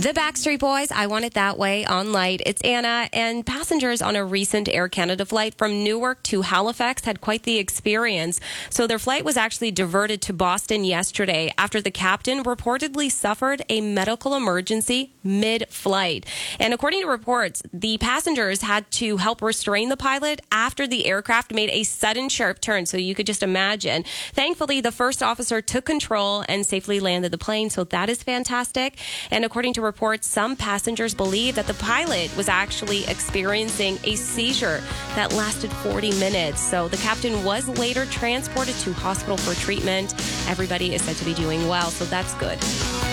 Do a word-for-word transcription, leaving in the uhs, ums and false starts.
The Backstreet Boys, I Want It That Way on Light. It's Anna, and passengers on a recent Air Canada flight from Newark to Halifax had quite the experience. So their flight was actually diverted to Boston yesterday after the captain reportedly suffered a medical emergency mid-flight. And according to reports, the passengers had to help restrain the pilot after the aircraft made a sudden sharp turn. So you could just imagine. Thankfully, the first officer took control and safely landed the plane. So that is fantastic. And according to reports, some passengers believe that the pilot was actually experiencing a seizure that lasted forty minutes. So the captain was later transported to hospital for treatment. Everybody is said to be doing well, so that's good.